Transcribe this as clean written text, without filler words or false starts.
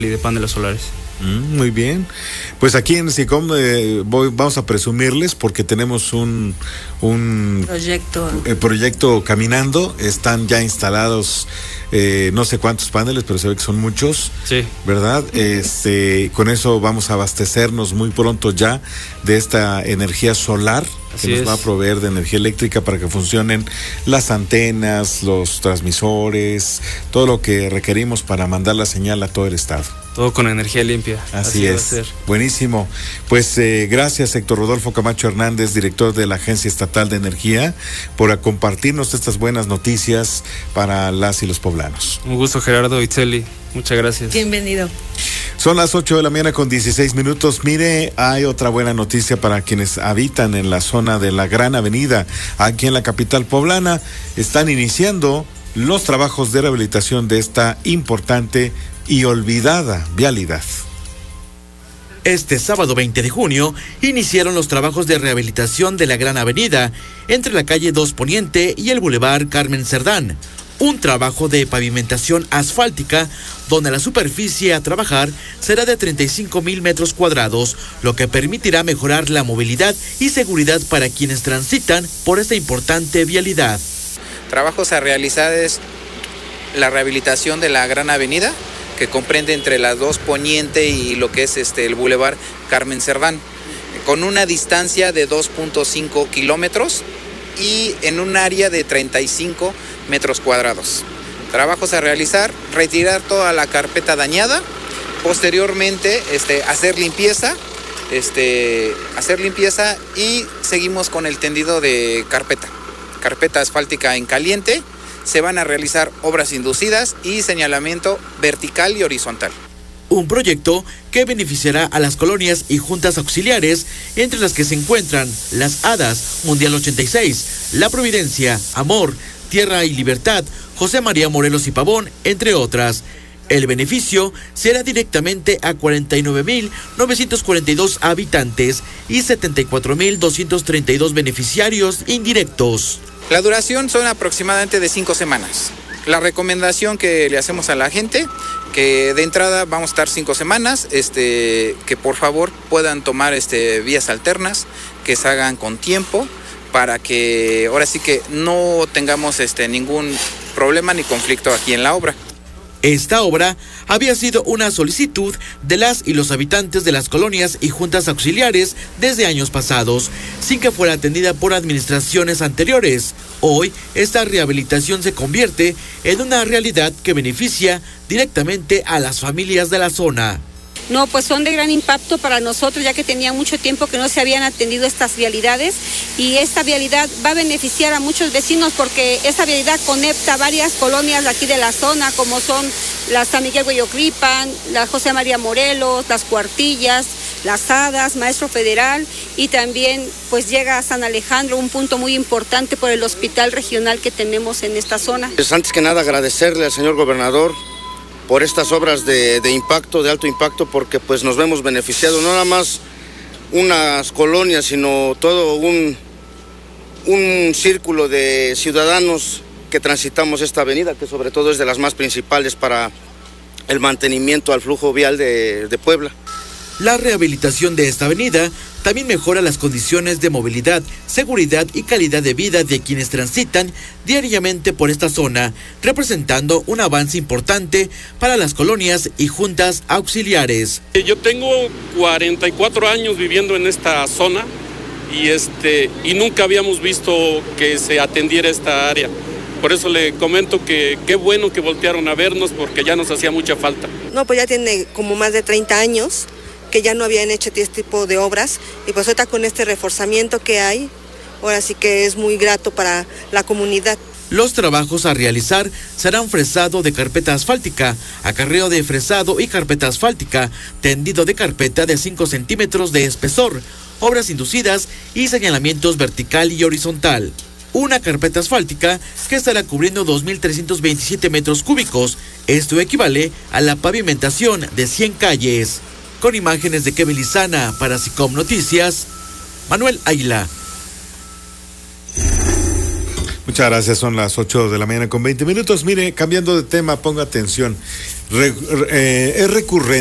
y de paneles solares. Muy bien. Pues aquí en SICOM vamos a presumirles porque tenemos un proyecto caminando. Están ya instalados no sé cuántos paneles, pero se ve que son muchos. Sí. ¿Verdad? Con eso vamos a abastecernos muy pronto ya de esta energía solar que nos va a proveer de energía eléctrica para que funcionen las antenas, los transmisores, todo lo que requerimos para mandar la señal a todo el estado. Todo con energía limpia. Así es. Buenísimo. Pues gracias, Héctor Rodolfo Camacho Hernández, director de la Agencia Estatal de Energía, por compartirnos estas buenas noticias para las y los poblanos. Un gusto, Gerardo Itzeli. Muchas gracias. Bienvenido. Son las 8:00 con 16 minutos. Mire, hay otra buena noticia para quienes habitan en la zona de la Gran Avenida, aquí en la capital poblana. Están iniciando los trabajos de rehabilitación de esta importante y olvidada vialidad. Este sábado 20 de junio iniciaron los trabajos de rehabilitación de la Gran Avenida entre la calle 2 Poniente y el Boulevard Carmen Cerdán. Un trabajo de pavimentación asfáltica donde la superficie a trabajar será de 35,000 metros cuadrados, lo que permitirá mejorar la movilidad y seguridad para quienes transitan por esta importante vialidad. Trabajos a realizar es la rehabilitación de la Gran Avenida, que comprende entre las 2 Poniente y lo que es el Boulevard Carmen Cerdán, con una distancia de 2.5 kilómetros y en un área de 35 metros cuadrados. Trabajos a realizar: retirar toda la carpeta dañada, posteriormente hacer limpieza y seguimos con el tendido de carpeta asfáltica en caliente. Se van a realizar obras inducidas y señalamiento vertical y horizontal. Un proyecto que beneficiará a las colonias y juntas auxiliares, entre las que se encuentran Las Hadas, Mundial 86, La Providencia, Amor, Tierra y Libertad, José María Morelos y Pavón, entre otras. El beneficio será directamente a 49,942 habitantes y 74,232 beneficiarios indirectos. La duración son aproximadamente de 5 semanas. La recomendación que le hacemos a la gente, que de entrada vamos a estar 5 semanas, que por favor puedan tomar vías alternas, que se hagan con tiempo, para que ahora sí que no tengamos ningún problema ni conflicto aquí en la obra. Esta obra había sido una solicitud de las y los habitantes de las colonias y juntas auxiliares desde años pasados, sin que fuera atendida por administraciones anteriores. Hoy, esta rehabilitación se convierte en una realidad que beneficia directamente a las familias de la zona. No, pues son de gran impacto para nosotros, ya que tenía mucho tiempo que no se habían atendido estas vialidades, y esta vialidad va a beneficiar a muchos vecinos porque esta vialidad conecta varias colonias de aquí de la zona, como son la San Miguel Hueyocripan, la José María Morelos, las Cuartillas, Las Hadas, Maestro Federal, y también pues llega a San Alejandro, un punto muy importante por el hospital regional que tenemos en esta zona. Pues antes que nada agradecerle al señor gobernador por estas obras de impacto, de alto impacto, porque pues nos vemos beneficiados, no nada más unas colonias, sino todo un círculo de ciudadanos que transitamos esta avenida, que sobre todo es de las más principales para el mantenimiento al flujo vial de Puebla. La rehabilitación de esta avenida también mejora las condiciones de movilidad, seguridad y calidad de vida de quienes transitan diariamente por esta zona, representando un avance importante para las colonias y juntas auxiliares. Yo tengo 44 años viviendo en esta zona y nunca habíamos visto que se atendiera esta área. Por eso le comento que qué bueno que voltearon a vernos, porque ya nos hacía mucha falta. No, pues ya tiene como más de 30 años que ya no habían hecho este tipo de obras, y pues ahorita con este reforzamiento que hay, ahora sí que es muy grato para la comunidad. Los trabajos a realizar serán fresado de carpeta asfáltica, acarreo de fresado y carpeta asfáltica, tendido de carpeta de 5 centímetros de espesor, obras inducidas y señalamientos vertical y horizontal. Una carpeta asfáltica que estará cubriendo 2,327 metros cúbicos. Esto equivale a la pavimentación de 100 calles. Con imágenes de Kevin Lizana para SICOM Noticias, Manuel Águila. Muchas gracias, son las 8 de la mañana con 20 minutos. Mire, cambiando de tema, ponga atención. Es recurrente